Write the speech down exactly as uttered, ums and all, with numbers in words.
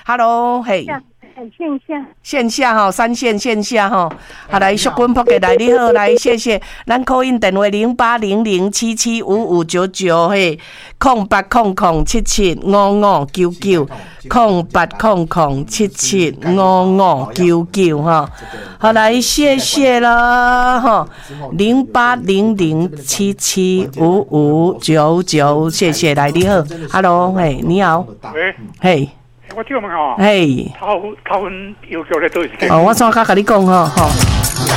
，Hello， 嘿。 线下， 线下吼，三线线下吼，啊来淑君仆给来你好，来谢谢，咱 call in 电话零八零零七七五五九九嘿，空八空空七七五五九九，空八空空七七五五九九哈，好来谢谢啦哈，零八零零七七五五九九，谢谢来你好 ，Hello， 嘿，你好， 喂， 嘿。 我听问哦， 嘿， 头头份要求咧多少钱？ 哦，我怎甲甲你讲吼吼。